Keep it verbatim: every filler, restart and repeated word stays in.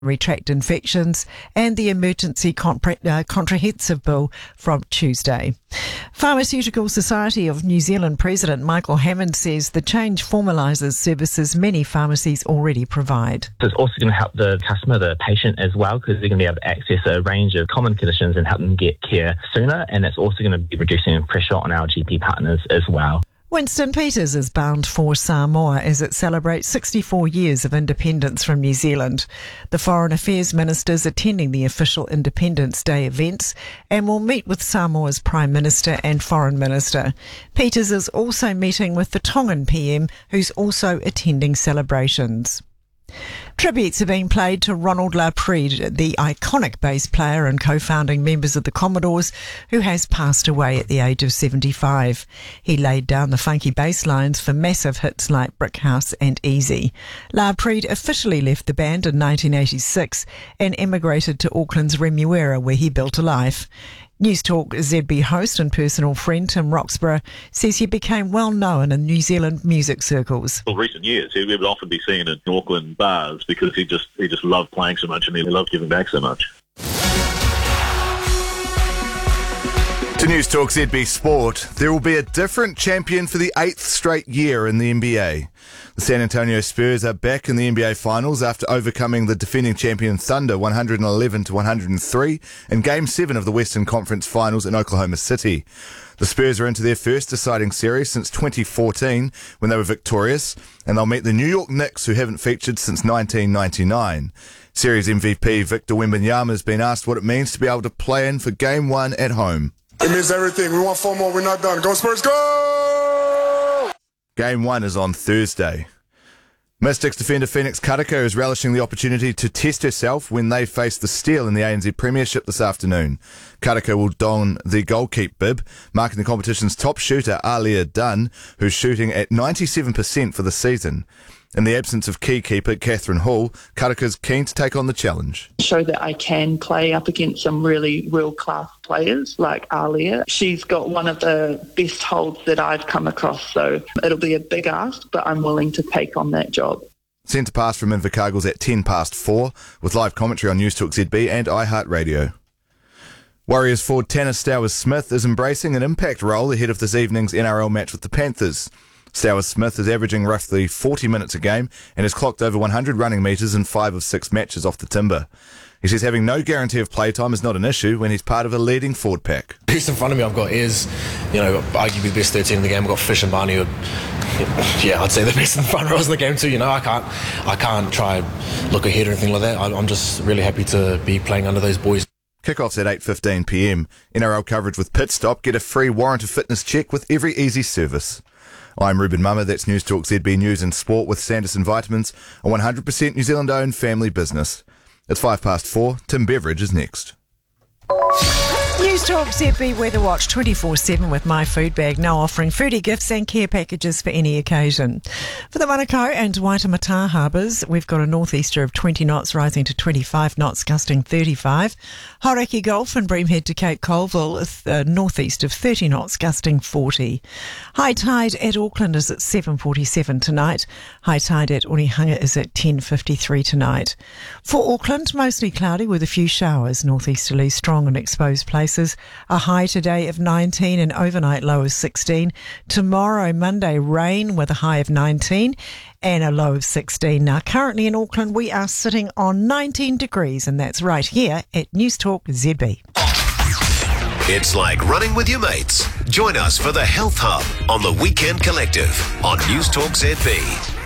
tract infections and the emergency compre- uh, comprehensive bill from Tuesday. Pharmaceutical Society of New Zealand President Michael Hammond says the change formalises services many pharmacies already provide. It's also going to help the customer, the patient as well, because they're going to be able to access a range of common conditions and help them get care sooner, and it's also going to be reducing pressure on our G P partners as well. Winston Peters is bound for Samoa as it celebrates sixty-four years of independence from New Zealand. The Foreign Affairs Minister's attending the official Independence Day events and will meet with Samoa's Prime Minister and Foreign Minister. Peters is also meeting with the Tongan P M, who's also attending celebrations. Tributes are being played to Ronald Lapride, the iconic bass player and co-founding members of the Commodores, who has passed away at the age of seventy-five. He laid down the funky bass lines for massive hits like Brick House and Easy. Lapride officially left the band in nineteen eighty-six and emigrated to Auckland's Remuera, where he built a life. News Talk Z B host and personal friend Tim Roxburgh says he became well known in New Zealand music circles. In recent years, he would often be seen in Auckland bars because he just he just loved playing so much and he loved giving back so much. To News Talk Z B Sport, there will be a different champion for the eighth straight year in the N B A. The San Antonio Spurs are back in the N B A Finals after overcoming the defending champion Thunder one eleven to one oh three in Game seven of the Western Conference Finals in Oklahoma City. The Spurs are into their first deciding series since twenty fourteen when they were victorious, and they'll meet the New York Knicks, who haven't featured since nineteen ninety-nine. Series M V P Victor Wembanyama has been asked what it means to be able to play in for Game one at home. It means everything. We want four more. We're not done. Go Spurs, go! Game one is on Thursday. Mystics defender Phoenix Karaka is relishing the opportunity to test herself when they face the Steel in the A N Z Premiership this afternoon. Karaka will don the goalkeep bib, marking the competition's top shooter Alia Dunn, who's shooting at ninety-seven percent for the season. In the absence of key keeper Catherine Hall, Karaka's keen to take on the challenge. Show that I can play up against some really world-class players like Alia. She's got one of the best holds that I've come across, so it'll be a big ask, but I'm willing to take on that job. Centre pass from Invercargill's at ten past four, with live commentary on News Talk Z B and iHeartRadio. Warriors forward Tanner Stowers-Smith is embracing an impact role ahead of this evening's N R L match with the Panthers. Stowers-Smith is averaging roughly forty minutes a game and has clocked over one hundred running metres in five of six matches off the timber. He says having no guarantee of playtime is not an issue when he's part of a leading forward pack. Who's in front of me? I've got Ayres, you know, arguably the best thirteen in the game. I've got Fish and Barney, who are, yeah, I'd say the best in the front rows in the game too. You know, I can't, I can't try look ahead or anything like that. I'm just really happy to be playing under those boys. Kickoff's at eight fifteen p m. N R L coverage with Pit Stop. Get a free warrant of fitness check with every easy service. I'm Ruben Mummer, that's News Talk Z B News and Sport with Sanderson Vitamins, a one hundred percent New Zealand-owned family business. It's five past four. Tim Beveridge is next. News Talk Z B Weather Watch twenty-four seven with My Food Bag, now offering foodie gifts and care packages for any occasion. For the Manukau and Waitemata harbours, we've got a northeaster of twenty knots rising to twenty-five knots, gusting thirty-five. Hauraki Gulf and Breamhead to Cape Colville, a northeast of thirty knots, gusting forty. High tide at Auckland is at seven forty-seven tonight. High tide at Onehunga is at ten fifty-three tonight. For Auckland, mostly cloudy with a few showers, northeasterly strong in exposed places. A high today of nineteen and overnight low of sixteen. Tomorrow, Monday, rain with a high of nineteen and a low of sixteen. Now, currently in Auckland, we are sitting on nineteen degrees, and that's right here at News Talk Z B. It's like running with your mates. Join us for the Health Hub on the Weekend Collective on News Talk Z B.